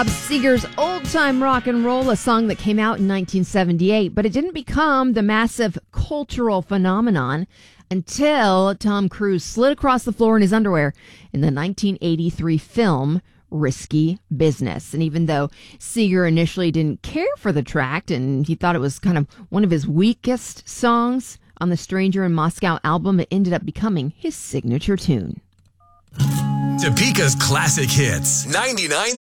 Bob Seger's Old Time Rock and Roll, a song that came out in 1978, but it didn't become the massive cultural phenomenon until Tom Cruise slid across the floor in his underwear in the 1983 film Risky Business. And even though Seger initially didn't care for the track and he thought it was kind of one of his weakest songs on the Stranger in Moscow album, it ended up becoming his signature tune. Topeka's classic hits, 99.